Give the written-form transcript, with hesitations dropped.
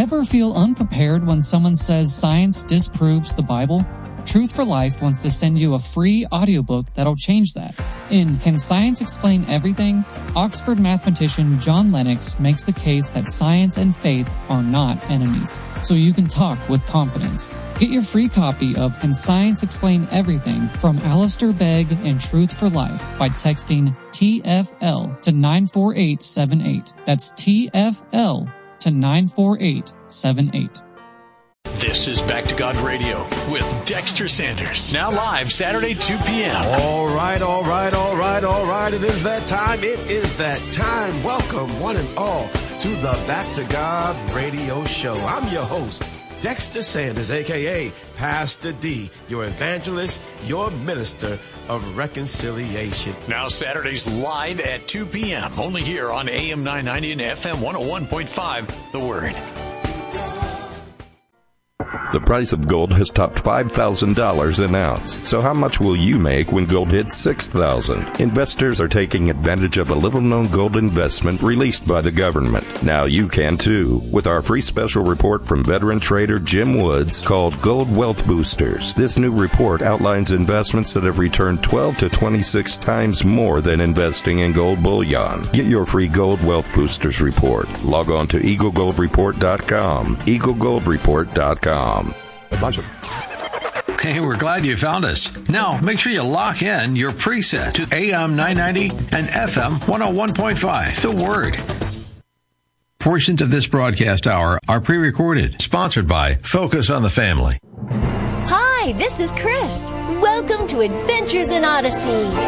Ever feel unprepared when someone says science disproves the Bible? Truth for Life wants to send you a free audiobook that'll change that. In Can Science Explain Everything?, Oxford mathematician John Lennox makes the case that science and faith are not enemies, so you can talk with confidence. Get your free copy of Can Science Explain Everything from Alistair Begg and Truth for Life by texting TFL to 94878. That's TFL to 94878. This is Back to God Radio with Dexter Sanders. Now live Saturday, 2 p.m. All right. It is that time. Welcome, one and all, to the Back to God Radio Show. I'm your host, Dexter Sanders, a.k.a. Pastor D, your evangelist, your minister of reconciliation. Now Saturdays live at 2 p.m. Only here on AM 990 and FM 101.5, The Word. The price of gold has topped $5,000 an ounce. So how much will you make when gold hits $6,000? Investors are taking advantage of a little-known gold investment released by the government. Now you can too, with our free special report from veteran trader Jim Woods called Gold Wealth Boosters. This new report outlines investments that have returned 12 to 26 times more than investing in gold bullion. Get your free Gold Wealth Boosters report. Log on to EagleGoldReport.com. EagleGoldReport.com. Hey, we're glad you found us. Now, make sure you lock in your preset to AM 990 and FM 101.5, The Word. Portions of this broadcast hour are pre-recorded, sponsored by Focus on the Family. Hi, this is Chris. Welcome to Adventures in Odyssey.